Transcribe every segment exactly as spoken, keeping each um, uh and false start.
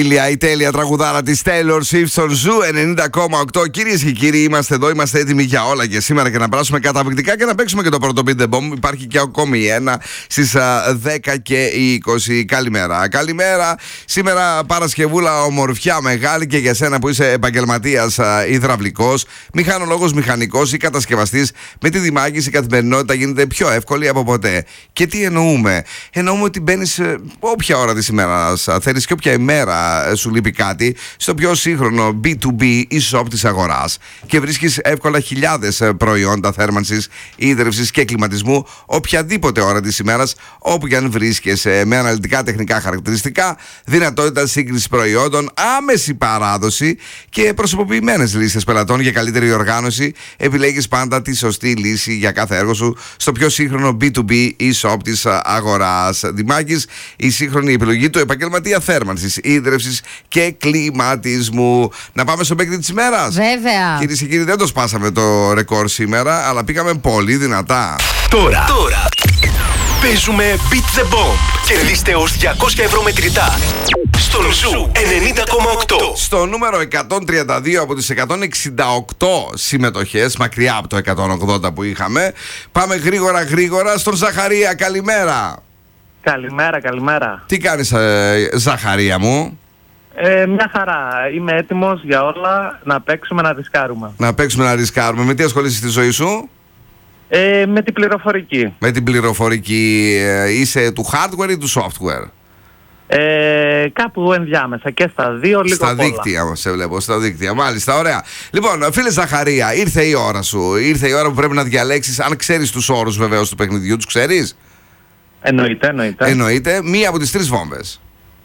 Η τέλεια τραγουδάρα της Taylor Swift στον Ζου ενενήντα κόμμα οκτώ. Κυρίες και κύριοι, είμαστε εδώ, είμαστε έτοιμοι για όλα και σήμερα και να περάσουμε καταπληκτικά και να παίξουμε και το πρώτο Beat the Bomb. Υπάρχει και ακόμη ένα στις δέκα και είκοσι. Καλημέρα. Καλημέρα. Σήμερα Παρασκευούλα, ομορφιά μεγάλη και για σένα που είσαι επαγγελματίας υδραυλικός, μηχανολόγος, μηχανικός ή κατασκευαστής. Με τη Δημάκης η καθημερινότητα γίνεται πιο εύκολη από ποτέ. Και τι εννοούμε? Εννοούμε ότι μπαίνεις όποια ώρα της ημέρας θέλεις και όποια ημέρα σου λείπει κάτι στο πιο σύγχρονο μπι τού μπι e-shop της αγοράς και βρίσκεις εύκολα χιλιάδες προϊόντα θέρμανσης, ίδρυυσης και κλιματισμού οποιαδήποτε ώρα της ημέρας, όπου και αν βρίσκεσαι, με αναλυτικά τεχνικά χαρακτηριστικά, δυνατότητα σύγκρισης προϊόντων, άμεση παράδοση και προσωποποιημένες λίστες πελατών για καλύτερη οργάνωση. Επιλέγεις πάντα τη σωστή λύση για κάθε έργο σου στο πιο σύγχρονο μπι τού μπι e-shop της αγοράς. Δημάκης, η σύγχρονη επιλογή του επαγγελματία θέρμανσης, ίδρυυσης και κλιματισμού. Να πάμε στο παίκτη της ημέρας. Βέβαια. Κυρίες και κύριοι, δεν το σπάσαμε το ρεκόρ σήμερα, αλλά πήγαμε πολύ δυνατά. Τώρα, τώρα παίζουμε Beat the Bomb. Κερδίστε ως διακόσια ευρώ μετρητά στον Ζου ενενήντα κόμμα οκτώ. Στο νούμερο εκατόν τριάντα δύο από τις εκατόν εξήντα οκτώ συμμετοχές, μακριά από το εκατόν ογδόντα που είχαμε. Πάμε γρήγορα γρήγορα στον Ζαχαρία. Καλημέρα. Καλημέρα, καλημέρα. Τι κάνεις, ε, Ζαχαρία μου? Ε, μια χαρά. Είμαι έτοιμος για όλα, να παίξουμε, να ρισκάρουμε. Να παίξουμε, να ρισκάρουμε. Με τι ασχολείσαι στη ζωή σου? Ε, με την πληροφορική. Με την πληροφορική. ε, Είσαι του hardware ή του software? Ε, κάπου ενδιάμεσα και στα δύο, λίγο Στα πολλά. δίκτυα, σε βλέπω, στα δίκτυα. Μάλιστα, ωραία. Λοιπόν, φίλε Ζαχαρία, ήρθε η ώρα σου. Ήρθε η ώρα που πρέπει να διαλέξεις, αν ξέρεις τους όρους βεβαίως του παιχνιδιού, τους ξέρεις? Εννοείται, εννοείται. Εννοείται, μία από τις τρεις βόμβες.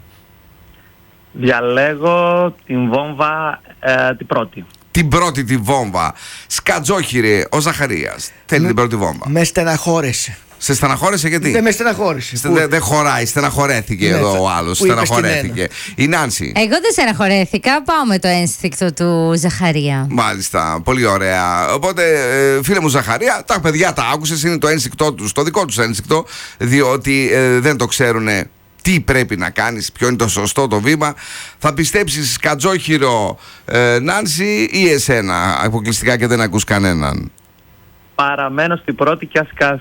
Διαλέγω την βόμβα, ε, την πρώτη. Την πρώτη τη βόμβα. Σκατζόχυρε, ο Ζαχαρίας θέλει Με, την πρώτη βόμβα. Με στεναχώρεσε. Σε στεναχώρησε γιατί? Δεν με στεναχώρησε. Στε- Δεν δε χωράει, στεναχωρέθηκε Ναι, εδώ θα- ο άλλος. που είπες Στεναχωρέθηκε. Η Νάνση. Εγώ δεν στεναχωρέθηκα. Πάω με το ένστικτο του Ζαχαρία. Μάλιστα, πολύ ωραία. Οπότε, ε, φίλε μου Ζαχαρία, τα παιδιά τα άκουσες, είναι το ένστικτό τους, το δικό τους ένστικτο, διότι ε, δεν το ξέρουν τι πρέπει να κάνεις, ποιο είναι το σωστό το βήμα. Θα πιστέψεις σκατζόχυρο, ε, Νάνση, ή εσένα αποκλειστικά και δεν ακούς κανέναν? Παραμένω στην πρώτη και ας,